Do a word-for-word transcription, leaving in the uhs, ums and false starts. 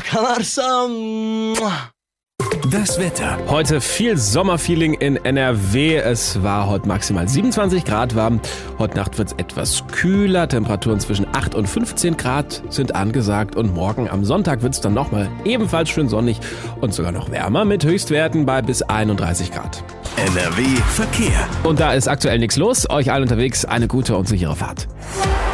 Kalarsam. Das Wetter. Heute viel Sommerfeeling in N R W. Es war heute maximal siebenundzwanzig Grad warm. Heute Nacht wird es etwas kühler. Temperaturen zwischen acht und fünfzehn Grad sind angesagt. Und morgen am Sonntag wird es dann nochmal ebenfalls schön sonnig und sogar noch wärmer mit Höchstwerten bei bis einunddreißig Grad. N R W Verkehr. Und da ist aktuell nichts los. Euch allen unterwegs eine gute und sichere Fahrt.